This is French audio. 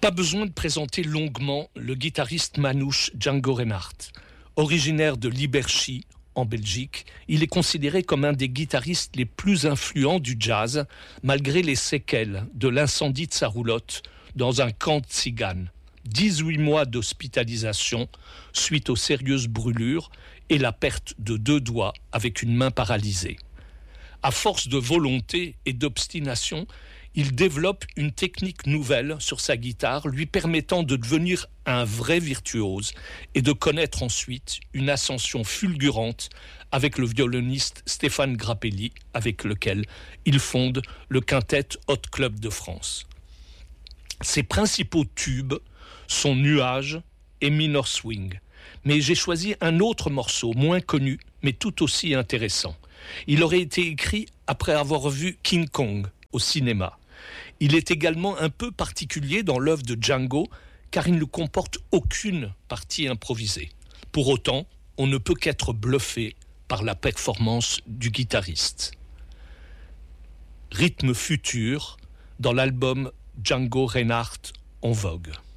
Pas besoin de présenter longuement le guitariste manouche Django Reinhardt. Originaire de Liberchy, en Belgique, il est considéré comme un des guitaristes les plus influents du jazz, malgré les séquelles de l'incendie de sa roulotte dans un camp de tziganes. 18 mois d'hospitalisation suite aux sérieuses brûlures et la perte de 2 doigts avec une main paralysée. À force de volonté et d'obstination, il développe une technique nouvelle sur sa guitare, lui permettant de devenir un vrai virtuose et de connaître ensuite une ascension fulgurante avec le violoniste Stéphane Grappelli, avec lequel il fonde le Quintet Hot Club de France. Ses principaux tubes sont Nuages et Minor Swing, mais j'ai choisi un autre morceau moins connu, mais tout aussi intéressant. Il aurait été écrit après avoir vu King Kong au cinéma. Il est également un peu particulier dans l'œuvre de Django, car il ne comporte aucune partie improvisée. Pour autant, on ne peut qu'être bluffé par la performance du guitariste. Rythme futur dans l'album Django Reinhardt en vogue.